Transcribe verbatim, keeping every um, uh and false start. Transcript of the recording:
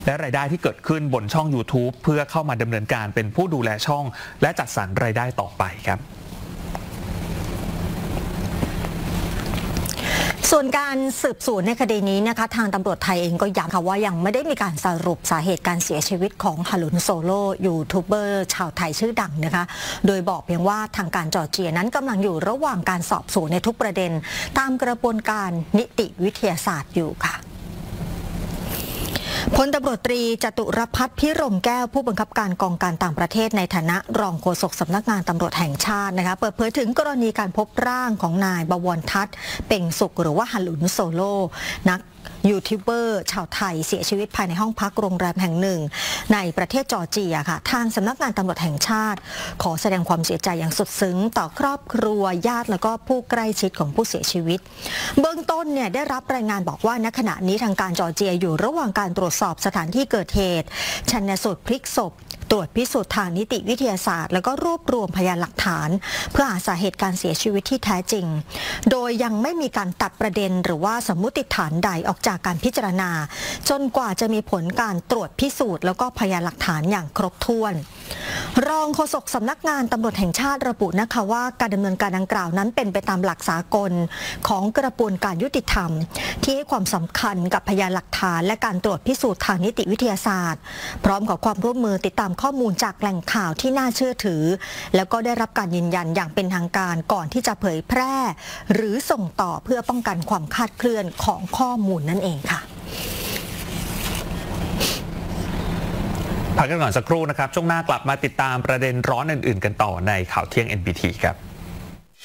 และรายได้ที่เกิดขึ้นบนช่อง YouTube เพื่อเข้ามาดำเนินการเป็นผู้ดูแลช่องและจัดสรรรายได้ต่อไปครับส่วนการสืบสวนในคดีนี้นะคะทางตำรวจไทยเองก็ย้ำค่ะว่ายังไม่ได้มีการสรุปสาเหตุการเสียชีวิตของฮารุนโซโลยูทูบเบอร์ชาวไทยชื่อดังนะคะโดยบอกเพียงว่าทางการจอร์เจียนั้นกำลังอยู่ระหว่างการสอบสวนในทุกประเด็นตามกระบวนการนิติวิทยาศาสตร์อยู่ค่ะพลตำรวจตรีจตุรพัฒน์พิรมแก้วผู้บังคับการกองการต่างประเทศในฐานะรองโฆษกสำนักงานตำรวจแห่งชาตินะคะเปิดเผยถึงกรณีการพบร่างของนายบวรทัศน์เป่งสุขหรือว่าฮารุนโซโลนักยูทูบเบอร์ชาวไทยเสียชีวิตภายในห้องพักโรงแรมแห่งหนึ่งในประเทศจอร์เจียค่ะทางสำนักงานตำรวจแห่งชาติขอแสดงความเสียใจอย่างสุดซึ้งต่อครอบครัวญาติและก็ผู้ใกล้ชิดของผู้เสียชีวิตเบื้องต้นเนี่ยได้รับรายงานบอกว่าณขณะนี้ทางการจอร์เจียอยู่ระหว่างการตรวจสอบสถานที่เกิดเหตุชันสูตรพลิกศพตรวจพิสูจน์ทางนิติวิทยาศาสตร์แล้วก็รวบรวมพยานหลักฐานเพื่อหาสาเหตุการเสียชีวิตที่แท้จริงโดยยังไม่มีการตัดประเด็นหรือว่าสมมุติฐานใดออกจากการพิจารณาจนกว่าจะมีผลการตรวจพิสูจน์แล้วก็พยานหลักฐานอย่างครบถ้วนรองโฆษกสำนักงานตำรวจแห่งชาติระบุนะคะว่าการดำเนินการดังกล่าวนั้นเป็นไปตามหลักสากลของกระบวนการยุติธรรมที่ให้ความสำคัญกับพยานหลักฐานและการตรวจพิสูจน์ทางนิติวิทยาศาสตร์พร้อมกับความร่วมมือติดตามข้อมูลจากแหล่งข่าวที่น่าเชื่อถือแล้วก็ได้รับการยืนยันอย่างเป็นทางการก่อนที่จะเผยแพร่หรือส่งต่อเพื่อป้องกันความคลาดเคลื่อนของข้อมูลนั่นเองค่ะพักกันก่อนสักครู่นะครับช่วงหน้ากลับมาติดตามประเด็นร้อนอื่นๆกันต่อในข่าวเที่ยง เอ็น บี ที ครับ